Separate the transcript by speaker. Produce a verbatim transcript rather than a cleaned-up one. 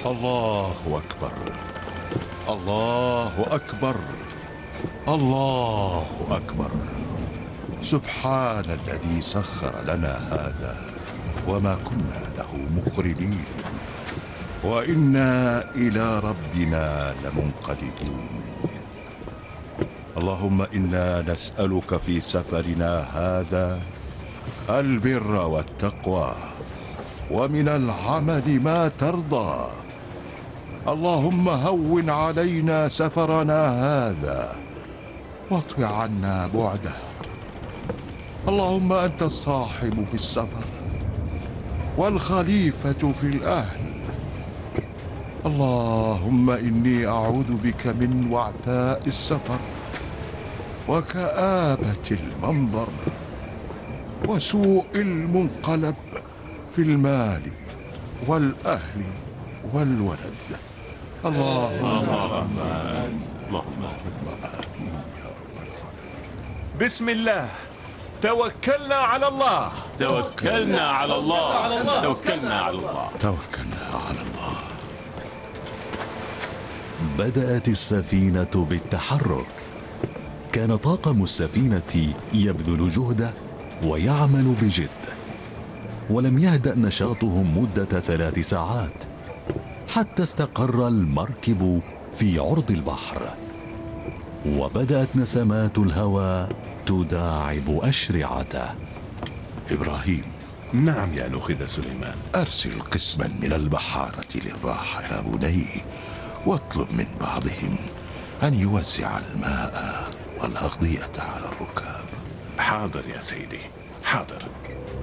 Speaker 1: الله أكبر، الله أكبر، الله أكبر. سبحان الذي سخر لنا هذا وما كنا له مقرنين، وإنا إلى ربنا لمنقلبون. اللهم إنا نسألك في سفرنا هذا البر والتقوى، ومن العمل ما ترضى. اللهم هون علينا سفرنا هذا واطو عنا بعده. اللهم أنت الصاحب في السفر والخليفة في الأهل. اللهم إني أعوذ بك من وعثاء السفر وكآبة المنظر وسوء المنقلب في المال والأهل والولد. اللهم آمين.
Speaker 2: بسم الله، توكلنا على الله،
Speaker 3: توكلنا على الله، توكلنا على الله،
Speaker 1: توكلنا على الله.
Speaker 4: بدأت السفينة بالتحرك. كان طاقم السفينة يبذل جهده ويعمل بجد، ولم يهدأ نشاطهم مدة ثلاث ساعات حتى استقر المركب في عرض البحر، وبدأت نسمات الهواء تداعب أشرعته.
Speaker 1: إبراهيم.
Speaker 3: نعم يا نخيد سليمان.
Speaker 1: أرسل قسما من البحارة للراحة يا بني، واطلب من بعضهم أن يوزع الماء والأغذية على الركاب.
Speaker 3: حاضر يا سيدي، حاضر.